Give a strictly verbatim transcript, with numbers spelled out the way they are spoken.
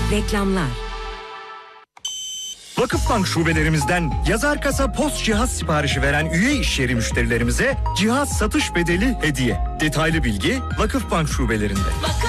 Reklamlar. Vakıfbank şubelerimizden yazar kasa post cihaz siparişi veren üye işyeri müşterilerimize cihaz satış bedeli hediye. Detaylı bilgi Vakıfbank şubelerinde. Vakıf